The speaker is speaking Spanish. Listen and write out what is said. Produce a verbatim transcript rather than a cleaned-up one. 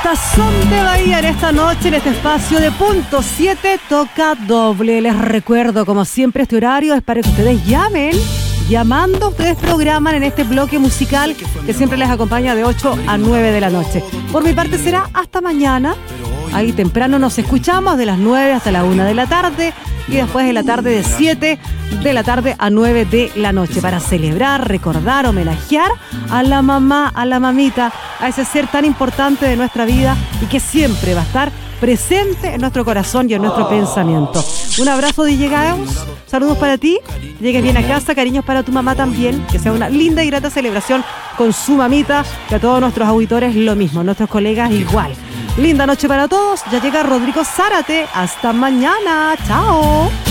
Son de Bahía en esta noche, en este espacio de Punto siete Toca Doble. Les recuerdo, como siempre, este horario es para que ustedes llamen. Llamando, ustedes programan en este bloque musical que siempre les acompaña de ocho a nueve de la noche. Por mi parte será hasta mañana. Ahí temprano nos escuchamos de las nueve hasta la una de la tarde y después de la tarde de siete de la tarde a nueve de la noche para celebrar, recordar, homenajear a la mamá, a la mamita, a ese ser tan importante de nuestra vida y que siempre va a estar presente en nuestro corazón y en nuestro pensamiento. Un abrazo de Llegados, saludos para ti, llegues bien a casa, cariños para tu mamá también, que sea una linda y grata celebración con su mamita, que a todos nuestros auditores lo mismo, nuestros colegas igual. Linda noche para todos, ya llega Rodrigo Zárate, hasta mañana, chao.